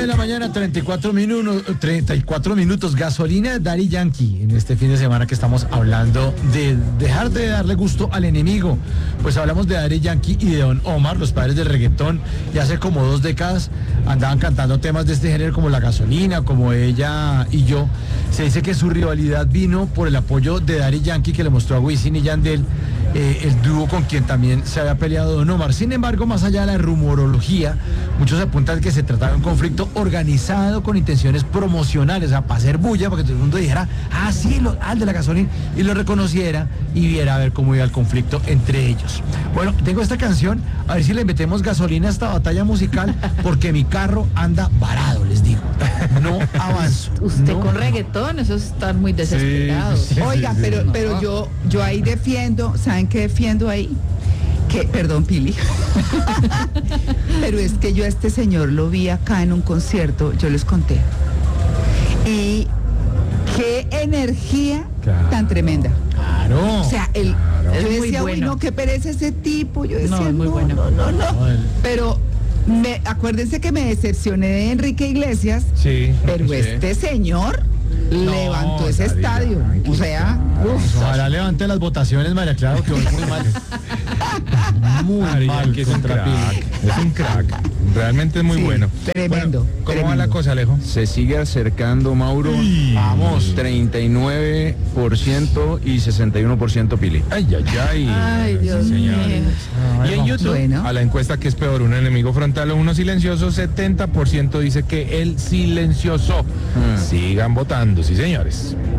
de la mañana, 34 minutos, gasolina de Daddy Yankee. En este fin de semana que estamos hablando de dejar de darle gusto al enemigo. Pues hablamos de Daddy Yankee y de Don Omar, los padres del reggaetón. Y hace como 2 décadas andaban cantando temas de este género como La Gasolina, como Ella y Yo. Se dice que su rivalidad vino por el apoyo de Daddy Yankee que le mostró a Wisin y Yandel, el dúo con quien también se había peleado Don Omar. Sin embargo, más allá de la rumorología, muchos apuntan que se trataba de un conflicto organizado con intenciones promocionales, o sea, para hacer bulla, para que todo el mundo dijera, sí, el de La Gasolina, y lo reconociera y viera a ver cómo iba el conflicto entre ellos. Bueno, tengo esta canción, a ver si le metemos gasolina a esta batalla musical, porque mi carro anda varado, les digo. No avanzo. Usted no. con reggaetón, eso está muy desesperado. Sí. Oiga, pero yo ahí defiendo, ¿saben qué defiendo ahí? Perdón, Pili. Pero es que yo a este señor lo vi acá en un concierto, yo les conté. Y qué energía tan tremenda. Claro. O sea, yo Es muy decía, uy, bueno. no, qué pereza ese tipo. Yo decía, es muy no, bueno. no. Pero acuérdense que me decepcioné de Enrique Iglesias, Sí. pero sí. este señor levantó ese Daddy estadio. Yankee, O sea, Ojalá levante las votaciones, María Clara, que hoy muy mal. Muy Daddy mal Yankee es un contra crack. Pili. Es un crack. Realmente es muy Sí, bueno. tremendo, Bueno, ¿cómo va tremendo. la cosa, Alejo? Se sigue acercando Mauro. Vamos. 39% y 61% Pili. Ay, ay, ay. Ay, Dios mío. Y en YouTube, Bueno. a la encuesta que es peor, un enemigo frontal o uno silencioso, 70% dice que el silencioso. Sigan votando, sí señores.